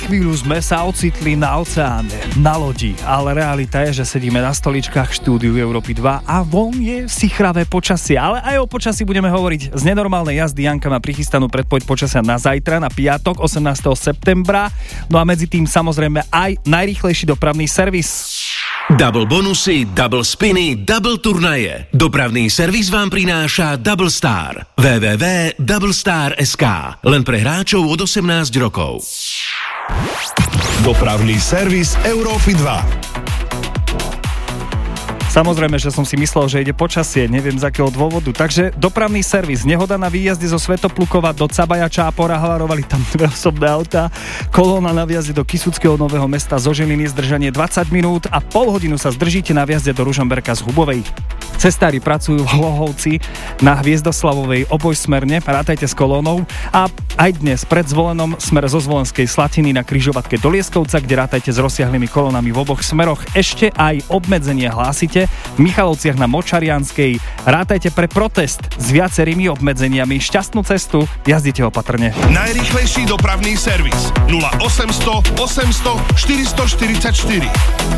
chvíľu sme sa ocitli na oceáne, na lodi, ale realita je, že sedíme na stoličkách v štúdiu Európy 2 a von je sichravé počasie, ale aj o počasí budeme hovoriť. Z nenormálnej jazdy Janka má prichystanú predpoveď počasia na zajtra, na piatok 18. septembra, no a medzi tým samozrejme aj najrýchlejší dopravný servis. Double bonusy, double spiny, double turnaje. Dopravný servis vám prináša Double Star. www.doublestar.sk. Len pre hráčov od 18 rokov. Dopravný servis Európy 2. Samozrejme, že som si myslel, že ide počasie, neviem z akého dôvodu. Takže dopravný servis, nehoda na výjazdy zo Svetoplukova do Cabajača a Porahavarovali tam dve osobné autá. Kolóna na výjazde do Kysuckého Nového Mesta zo Žiliny, zdržanie 20 minút a pol hodinu sa zdržíte na výjazde do Ružomberka z Hubovej. Cestári pracujú v Hlohovci na Hviezdoslavovej obojsmerne, rátajte s kolónou a aj dnes pred Zvolenom smer zo Zvolenskej Slatiny na križovatke do Lieskovca, kde rátajte s rozsiahlými kolónami v oboch smeroch. Ešte aj obmedzenie hlásite v Michalovciach na Močarianskej. Rátajte pre protest s viacerými obmedzeniami. Šťastnú cestu, jazdite opatrne. Najrýchlejší dopravný servis 0800 800 444.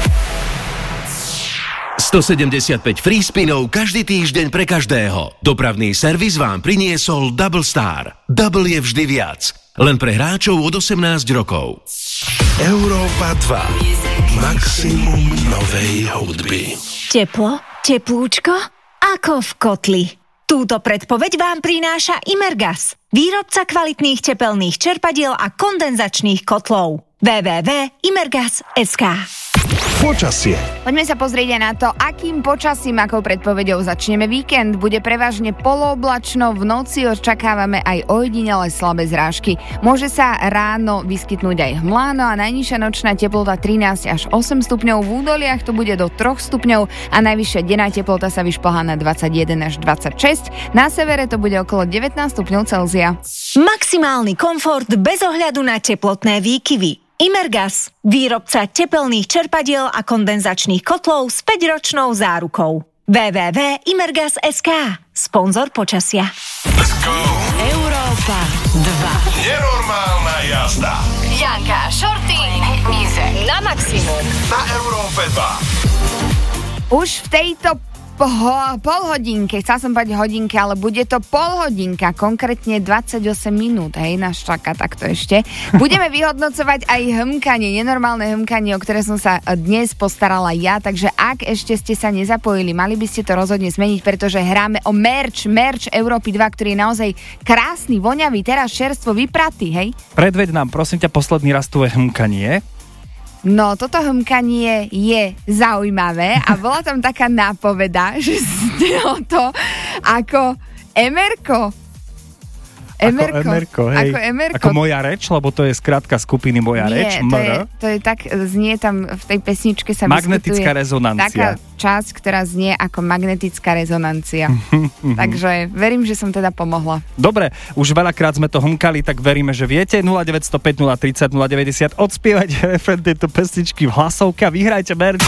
175 free spinov každý týždeň pre každého. Dopravný servis vám priniesol Double Star. Double je vždy viac. Len pre hráčov od 18 rokov. Európa 2. Maximum novej hudby. Teplo? Teplúčko? Ako v kotli. Túto predpoveď vám prináša Imergas, výrobca kvalitných tepelných čerpadiel a kondenzačných kotlov. www.imergas.sk. Počasie. Poďme sa pozrieť aj na to, akým počasím, akou predpovedou začneme víkend. Bude prevažne polooblačno, v noci očakávame aj ojedinele slabé zrážky. Môže sa ráno vyskytnúť aj hmláno a najnižšia nočná teplota 13 až 8 stupňov. V údoliach to bude do 3 stupňov a najvyššia denná teplota sa vyšplhá na 21 až 26. Na severe to bude okolo 19 stupňov Celzia. Maximálny komfort bez ohľadu na teplotné výkyvy. Imergas, výrobca tepelných čerpadiel a kondenzačných kotlov s 5-ročnou zárukou. www.imergas.sk. Sponzor počasia. Let's go! Európa 2. Nenormálna jazda. Janka, Shorty, na maximum. Na Európe 2. Už v tejto polhodinke, chcela som povedať hodinke, ale bude to polhodinka, konkrétne 28 minút, hej, nás čaká takto ešte. Budeme vyhodnocovať aj hmkanie, nenormálne hmkanie, o ktoré som sa dnes postarala ja, takže ak ešte ste sa nezapojili, mali by ste to rozhodne zmeniť, pretože hráme o merch Európy 2, ktorý je naozaj krásny, voňavý, teraz čerstvo vypratý, hej. Predveď nám, prosím ťa, posledný raz tvoje hmkanie. No, toto hmkanie je zaujímavé a bola tam taká nápoveda, že znelo to ako emerko. Emerko, hej. Ako emerko. Ako moja reč, lebo to je skrátka skupiny moja reč. To je tak, znie tam v tej pesničke sa magnetická rezonancia. Taká časť, ktorá znie ako magnetická rezonancia. Takže verím, že som teda pomohla. Dobre, už veľakrát sme to hmkali, tak veríme, že viete. 0905 030 090 odspievať refrén tejto pesničky v hlasovke a vyhrajte merch.